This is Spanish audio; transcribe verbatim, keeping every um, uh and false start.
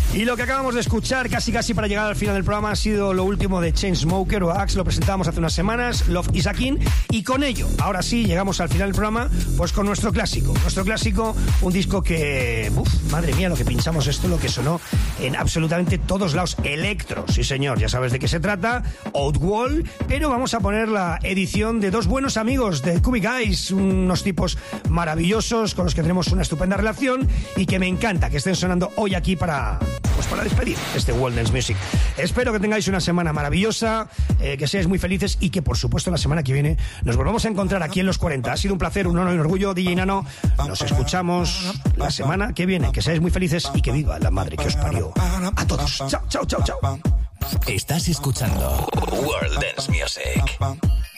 Y lo que acabamos de escuchar, casi casi para llegar al final del programa, ha sido lo último de Chainsmokers o Axe. Lo presentábamos hace unas semanas, Love Is a King. Y con ello, ahora sí, llegamos al final del programa, pues con nuestro clásico. Nuestro clásico, un disco que... Uf, madre mía, lo que pinchamos esto, lo que sonó en absolutamente todos lados. Electro, sí señor, ya sabes de qué se trata. Outwall, pero vamos a poner la edición de dos buenos amigos de Cubic Guys, unos tipos maravillosos con los que tenemos una estupenda relación y que me encanta que estén sonando hoy aquí para... pues para despedir este World Dance Music. Espero que tengáis una semana maravillosa, eh, que seáis muy felices y que por supuesto la semana que viene nos volvamos a encontrar aquí en Los cuarenta. Ha sido un placer, un honor y un orgullo, D J Nano. Nos escuchamos la semana que viene. Que seáis muy felices y que viva la madre que os parió a todos. Chao, chao, chao, chao. Estás escuchando World Dance Music.